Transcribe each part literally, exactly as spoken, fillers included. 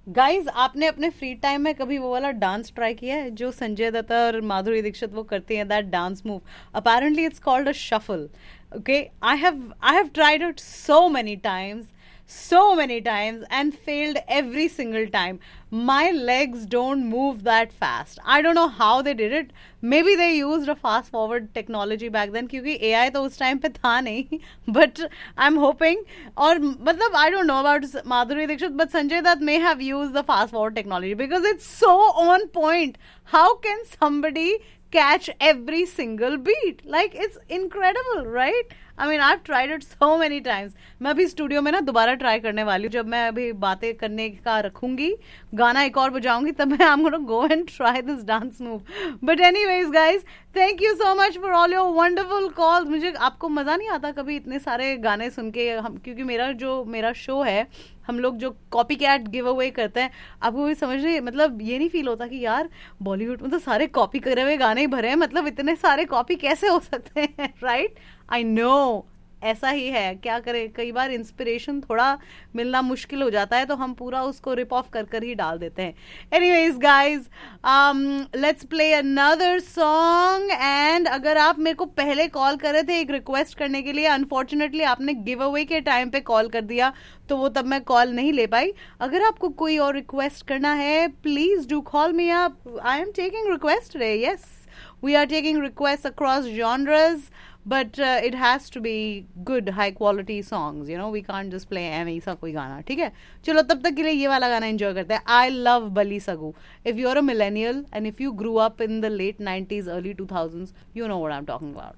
Guys, आपने अपने free time में कभी वो वाला डांस ट्राई किया है जो संजय दत्त और माधुरी दीक्षित वो करती हैं, that dance move? Apparently it's called a shuffle. Okay, i have i have tried it so many times, so many times, and failed every single time. My legs don't move that fast. I don't know how they did it. Maybe they used a fast forward technology back then, क्योंकि A I तो उस time पे था नहीं. But I'm hoping, और मतलब I don't know about Madhuri Dixit, but Sanjay Dutt may have used the fast forward technology because it's so on point. How can somebody catch every single beat? Like, it's incredible, right? I mean, I've tried it so many times. मैं अभी studio में ना दोबारा try करने वाली हूँ. जब मैं अभी बातें करने का रखूंगी, गाना एक और बजाऊंगी, तब मैं I'm gonna go and try this dance move. But anyways, guys, thank you so much for all your wonderful calls. मुझे आपको मजा नहीं आता कभी इतने सारे गाने सुन के? हम, क्योंकि मेरा जो मेरा शो है, हम लोग जो कॉपी कैट गिव अवे करते हैं, आपको भी समझ रही, मतलब ये नहीं फील होता कि यार बॉलीवुड में तो सारे कॉपी करे हुए गाने ही भरे हैं, मतलब इतने सारे कॉपी कैसे हो सकते हैं? राइट, आई नो, ऐसा ही है. क्या करें, कई बार इंस्पिरेशन थोड़ा मिलना मुश्किल हो जाता है, तो हम पूरा उसको रिप ऑफ कर कर ही डाल देते हैं. Anyways guys, let's play another song. And अगर आप मेरे को पहले कॉल करे थे एक रिक्वेस्ट करने के लिए, अनफॉर्चुनेटली आपने गिव अवे के टाइम पे कॉल कर दिया, तो वो तब मैं कॉल नहीं ले पाई. अगर आपको कोई और रिक्वेस्ट करना है, please do call me up. I am taking request today. Yes, we are taking requests across genres, but uh, it has to be good high quality songs, you know. We can't just play any सा कोई गाना. ठीक है, चलो तब तक के लिए ये वाला गाना एंजॉय करते हैं. I love Bali Sagu. If you're a millennial and if you grew up in the late nineties early two thousands, you know what I'm talking about.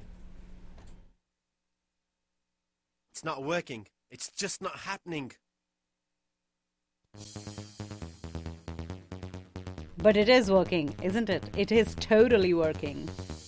It's not working. It's just not happening. But it is working, isn't it? It is totally working.